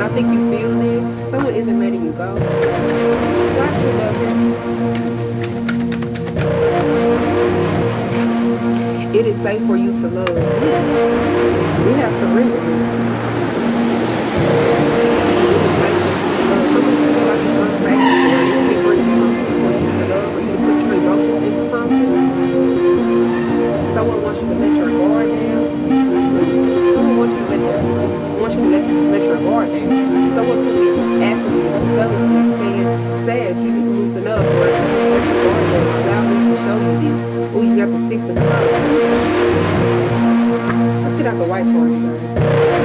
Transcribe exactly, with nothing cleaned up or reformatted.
I think you feel this. Someone isn't letting you go. Why should love him? It is safe for you to love. We have surrendered. It is safe for you to love. Some people feel like it's unsafe or it's different for you to love, for you to put your emotions into something. Someone wants you to let your guard down. Someone wants you to let their wants you to let, let your guard down. Someone could be asking this or telling this, saying, Sag, you need to loosen up or let your guard down. Allow me to show you this. Oh, you got the six of cups. Let's get out the white card, you guys.